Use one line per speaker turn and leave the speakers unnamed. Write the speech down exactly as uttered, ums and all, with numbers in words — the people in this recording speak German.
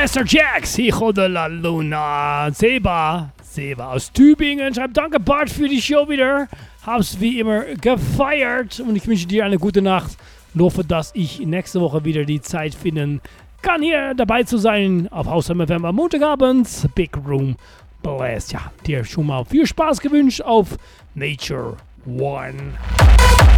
Master Jax, Hijo de la Luna. Seba, Seba aus Tübingen schreibt, danke Bart für die Show wieder. Hab's wie immer gefeiert und ich wünsche dir eine gute Nacht. Und hoffe, dass ich nächste Woche wieder die Zeit finden kann, hier dabei zu sein auf Haus F M am Montagabend. Big Room Blast. Ja, dir schon mal viel Spaß gewünscht auf Nature One.